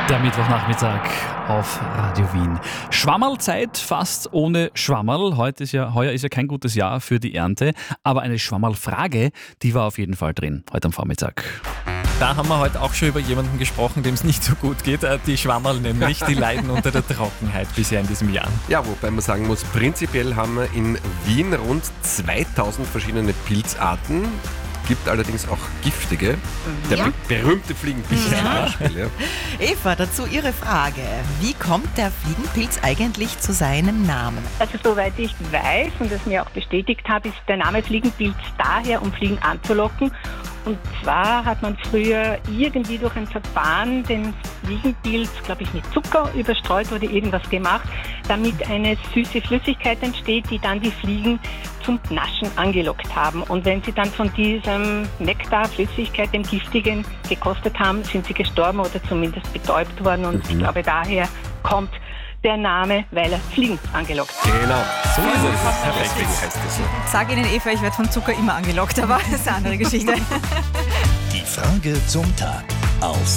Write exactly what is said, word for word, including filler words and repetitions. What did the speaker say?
Der Mittwochnachmittag auf Radio Wien. Schwammerlzeit fast ohne Schwammerl. Heute ist ja, heuer ist ja kein gutes Jahr für die Ernte, aber eine Schwammerlfrage, die war auf jeden Fall drin, heute am Vormittag. Da haben wir heute auch schon über jemanden gesprochen, dem es nicht so gut geht. Die Schwammerl nämlich, die leiden unter der Trockenheit bisher in diesem Jahr. Ja, wobei man sagen muss, prinzipiell haben wir in Wien rund zweitausend verschiedene Pilzarten. Gibt allerdings auch giftige. Der Ja. be- berühmte Fliegenpilz zum Beispiel. Ja. Eva, dazu Ihre Frage. Wie kommt der Fliegenpilz eigentlich zu seinem Namen? Also soweit ich weiß und es mir auch bestätigt habe, ist der Name Fliegenpilz daher, um Fliegen anzulocken. Und zwar hat man früher irgendwie durch ein Verfahren den Fliegenpilz, glaube ich, mit Zucker überstreut oder irgendwas gemacht, damit eine süße Flüssigkeit entsteht, die dann die Fliegen zum Naschen angelockt haben. Und wenn sie dann von diesem Nektar, Flüssigkeit, dem Giftigen gekostet haben, sind sie gestorben oder zumindest betäubt worden. Und ich glaube, daher kommt der Name, weil er Fliegen angelockt hat. Genau, so ist es. Perfekt. Deswegen heißt es so. Sag Ihnen, Eva, ich werde von Zucker immer angelockt, aber das ist eine andere Geschichte. Die Frage zum Tag auf